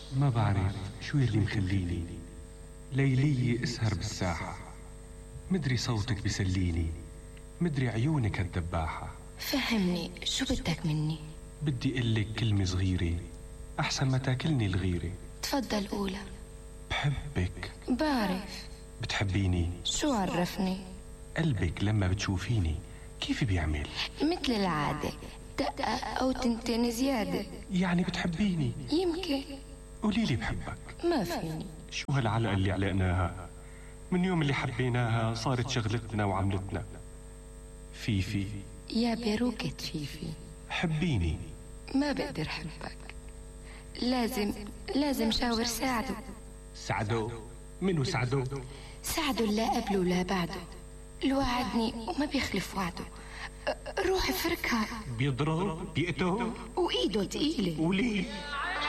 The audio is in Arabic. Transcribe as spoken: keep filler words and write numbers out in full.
ما بعرف شو يلي مخليني ليلي اسهر بالساحة. مدري صوتك بسليني، مدري عيونك هالدباحة. فهمني شو بدك مني؟ بدي قلك كلمة صغيرة أحسن ما تاكلني الغيرة. تفضل قولها. بحبك. بعرف. بتحبيني؟ شو عرفني؟ قلبك لما بتشوفيني كيف بيعمل؟ مثل العادة، دقة أو تنتين زيادة. يعني بتحبيني؟ يمكن. قوليلي بحبك. ما فيني. شو هالعلقة اللي علقناها؟ من يوم اللي حبيناها صارت شغلتنا وعملتنا. فيفي يا بيروكة فيفي، حبيني. ما بقدر حبك. لازم لازم شاور ساعده. سعده؟ منو سعده؟ سعده لا قبله ولا بعده، الوعدني وما بيخلف وعده. روح فركها. بيضرب بيقتل وإيده تقيلة. وليه؟